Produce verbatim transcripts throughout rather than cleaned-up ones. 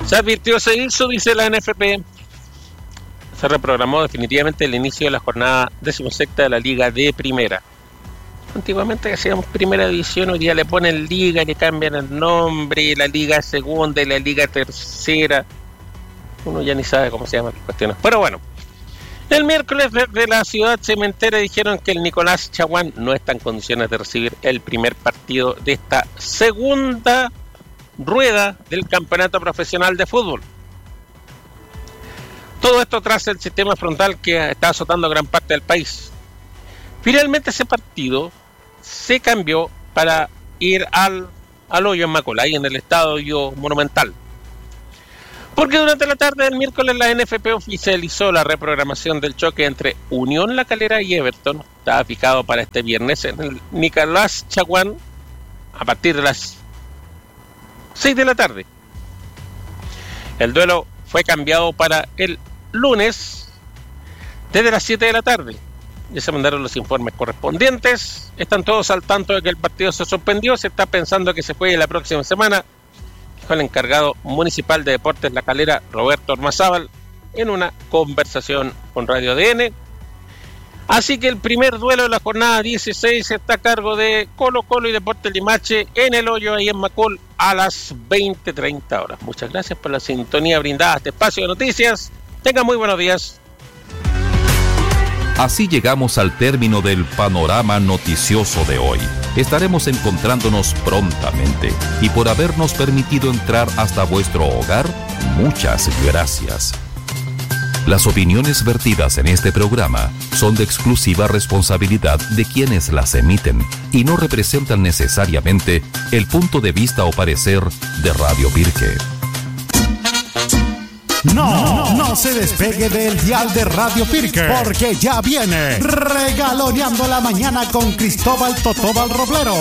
Se advirtió, se hizo, dice la N F P. Se reprogramó definitivamente el inicio de la jornada decimosexta de la Liga de Primera. Antiguamente hacíamos Primera División, hoy día le ponen Liga, le cambian el nombre, la Liga Segunda y la Liga Tercera. Uno ya ni sabe cómo se llaman las cuestiones. Pero bueno, el miércoles desde la ciudad cementera dijeron que el Nicolás Chaguán no está en condiciones de recibir el primer partido de esta segunda rueda del campeonato profesional de fútbol. Todo esto tras el sistema frontal que está azotando gran parte del país. Finalmente ese partido se cambió para ir al, al hoyo en Macolay, en el estadio Monumental. Porque durante la tarde del miércoles la N F P oficializó la reprogramación del choque entre Unión La Calera y Everton. Estaba fijado para este viernes en el Nicolás Chaguán a partir de las seis de la tarde. El duelo fue cambiado para el lunes desde las siete de la tarde. Ya se mandaron los informes correspondientes. Están todos al tanto de que el partido se suspendió. Se está pensando que se juegue la próxima semana. Dijo el encargado municipal de Deportes La Calera, Roberto Ormazábal, en una conversación con Radio A D N. Así que el primer duelo de la jornada dieciséis está a cargo de Colo Colo y Deportes Limache en el hoyo ahí en Macul a las veinte treinta horas. Muchas gracias por la sintonía brindada a este espacio de noticias. Tengan muy buenos días. Así llegamos al término del panorama noticioso de hoy. Estaremos encontrándonos prontamente y por habernos permitido entrar hasta vuestro hogar, muchas gracias. Las opiniones vertidas en este programa son de exclusiva responsabilidad de quienes las emiten y no representan necesariamente el punto de vista o parecer de Radio Pirque. No, no se despegue del dial de Radio Pirque, porque ya viene Regaloneando la Mañana con Cristóbal Totóbal Roblero.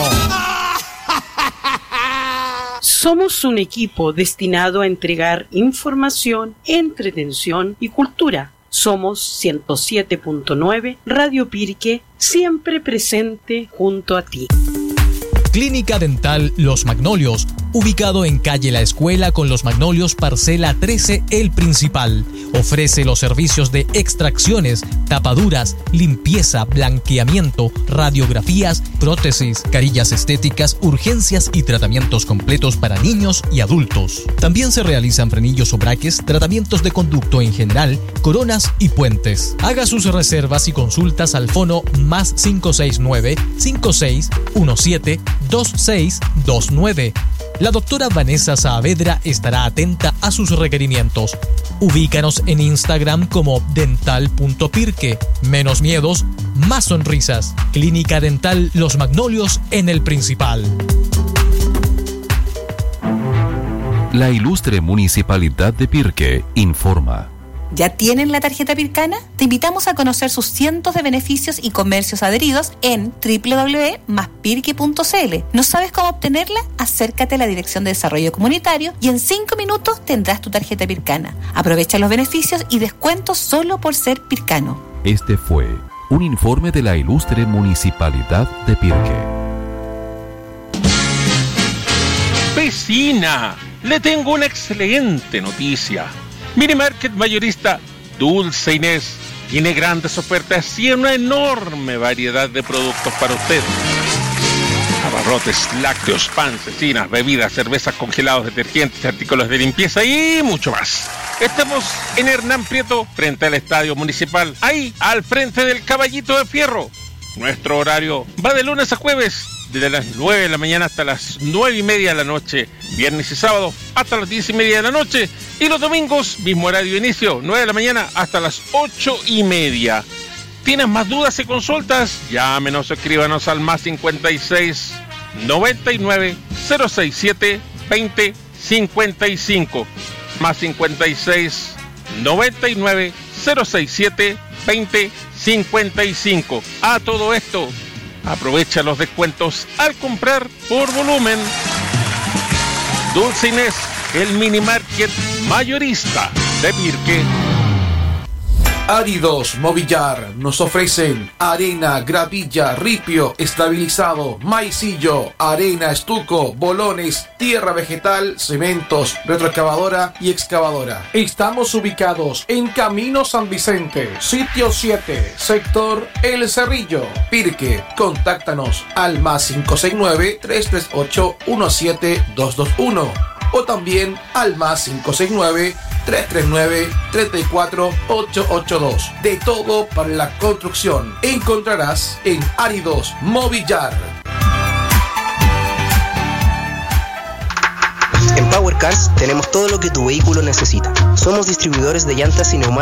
Somos un equipo destinado a entregar información, entretención y cultura. Somos ciento siete punto nueve Radio Pirque, siempre presente junto a ti. Clínica Dental Los Magnolios, ubicado en calle La Escuela con Los Magnolios, parcela trece, El Principal. Ofrece los servicios de extracciones, tapaduras, limpieza, blanqueamiento, radiografías, prótesis, carillas estéticas, urgencias y tratamientos completos para niños y adultos. También se realizan frenillos o braques, tratamientos de conducto en general, coronas y puentes. Haga sus reservas y consultas al fono más cinco seis nueve, cinco seis uno siete, dos seis dos nueve. La doctora Vanessa Saavedra estará atenta a sus requerimientos. Ubícanos en Instagram como dental punto pirque. Menos miedos, más sonrisas. Clínica Dental Los Magnolios en El Principal. La ilustre Municipalidad de Pirque informa. ¿Ya tienen la tarjeta Pircana? Te invitamos a conocer sus cientos de beneficios y comercios adheridos en doble u doble u doble u punto más pirque punto c l. ¿No sabes cómo obtenerla? Acércate a la Dirección de Desarrollo Comunitario y en cinco minutos tendrás tu tarjeta Pircana. Aprovecha los beneficios y descuentos solo por ser pircano. Este fue un informe de la ilustre Municipalidad de Pirque. Vecina, le tengo una excelente noticia. Mini Market Mayorista Dulce Inés tiene grandes ofertas y una enorme variedad de productos para usted. Abarrotes, lácteos, pan, cecinas, bebidas, cervezas, congelados, detergentes, artículos de limpieza y mucho más. Estamos en Hernán Prieto, frente al Estadio Municipal, ahí al frente del Caballito de Fierro. Nuestro horario va de lunes a jueves, desde las nueve de la mañana hasta las nueve y media de la noche, viernes y sábado hasta las diez y media de la noche, y los domingos, mismo horario de inicio, nueve de la mañana hasta las ocho y media. ¿Tienes más dudas y consultas? Llámenos o escríbanos al más cincuenta y seis, noventa y nueve, cero sesenta y siete, veinte, cincuenta y cinco, más cincuenta y seis, noventa y nueve, cero sesenta y siete, veinte, cincuenta y cinco. A todo esto, aprovecha los descuentos al comprar por volumen. Dulce Inés, el mini market mayorista de Pirque. Áridos Movillar nos ofrecen arena, gravilla, ripio, estabilizado, maicillo, arena, estuco, bolones, tierra vegetal, cementos, retroexcavadora y excavadora. Estamos ubicados en Camino San Vicente, sitio siete, sector El Cerrillo, Pirque. Contáctanos al más cinco seis nueve, tres tres ocho, uno siete dos dos uno o también al más cinco seis nueve, tres tres nueve, tres cuatro ocho ocho dos. De todo para la construcción encontrarás en Áridos Movillar. En Power Cars tenemos todo lo que tu vehículo necesita. Somos distribuidores de llantas y neumáticos